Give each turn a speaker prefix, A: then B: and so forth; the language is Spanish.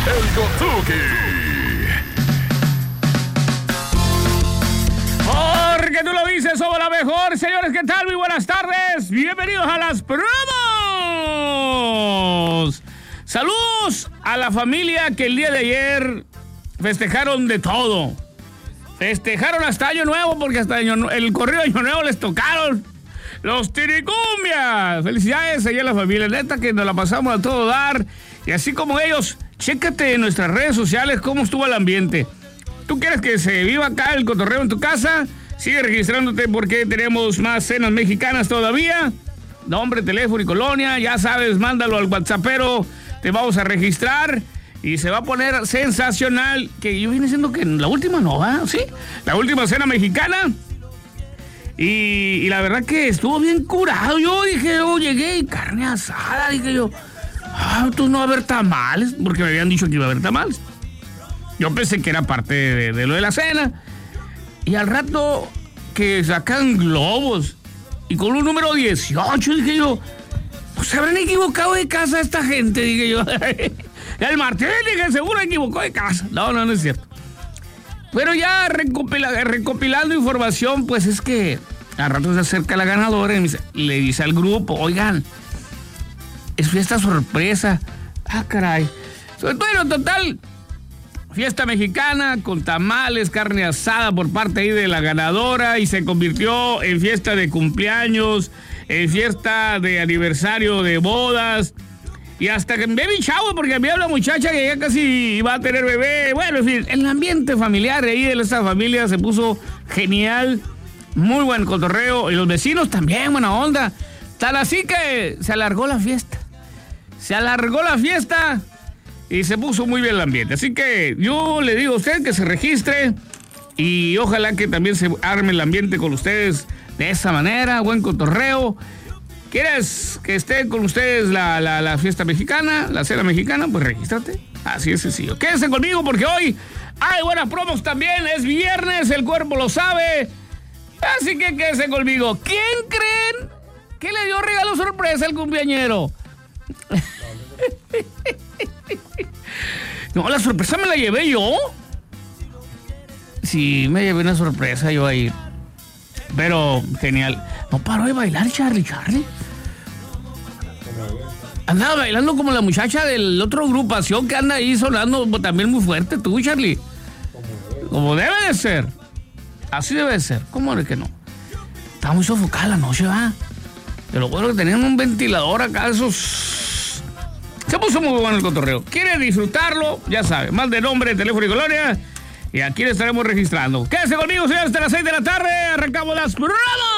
A: El Cotuki.
B: Porque tú lo dices, somos la mejor. Señores, ¿qué tal? Muy buenas tardes. Bienvenidos a las promos. Saludos a la familia que el día de ayer festejaron de todo. Festejaron hasta Año Nuevo, porque hasta el corrido de Año Nuevo les tocaron los Tiricumbias. Felicidades allá a la familia, neta que nos la pasamos a todo dar. Y así como ellos, chécate en nuestras redes sociales cómo estuvo el ambiente. ¿Tú quieres que se viva acá el cotorreo en tu casa? Sigue registrándote porque tenemos más cenas mexicanas todavía. Nombre, teléfono y colonia, ya sabes, mándalo al WhatsAppero. Te vamos a registrar y se va a poner sensacional. Que yo vine diciendo que la última no va, ¿sí? La última cena mexicana. Y la verdad que estuvo bien curado. Yo dije, llegué y carne asada. Dije yo, entonces no va a haber tamales, porque me habían dicho que iba a haber tamales. Yo pensé que era parte de lo de la cena. Y al rato que sacan globos y con un número 18, dije yo, pues se habrán equivocado de casa esta gente, dije yo. El Martín, dije, seguro equivocó de casa. No es cierto. Pero ya recopilando información, pues es que al rato se acerca la ganadora y le dice al grupo, oigan, es fiesta sorpresa. Caray. Bueno, total, fiesta mexicana con tamales, carne asada por parte ahí de la ganadora, y se convirtió en fiesta de cumpleaños, en fiesta de aniversario de bodas, y hasta que baby shower, porque había una muchacha que ya casi iba a tener bebé. Bueno, en fin, el ambiente familiar ahí de esta familia se puso genial, muy buen cotorreo, y los vecinos también, buena onda, tal así que se alargó la fiesta. Y se puso muy bien el ambiente. Así que yo le digo a usted que se registre y ojalá que también se arme el ambiente con ustedes de esa manera. Buen cotorreo. ¿Quieres que esté con ustedes la fiesta mexicana, la cena mexicana? Pues regístrate. Así es sencillo. Quédense conmigo porque hoy hay buenas promos también. Es viernes, el cuerpo lo sabe. Así que quédense conmigo. ¿Quién creen que le dio regalo sorpresa al cumpleañero? No, la sorpresa me la llevé yo. Sí, me llevé una sorpresa yo ahí. Pero genial. No paró de bailar Charlie. Andaba bailando como la muchacha del otro agrupación que anda ahí sonando también muy fuerte. Tú, Charlie. Como debe de ser. Así debe de ser. ¿Cómo es que no? Estaba muy sofocada la noche, ¿va? De lo bueno que tenían un ventilador acá, esos. Se puso muy bueno el cotorreo. ¿Quiere disfrutarlo? Ya sabe, más de nombre, teléfono y colonia. Y aquí le estaremos registrando. Quédese conmigo, señores, hasta las 6 de la tarde. Arrancamos las promos.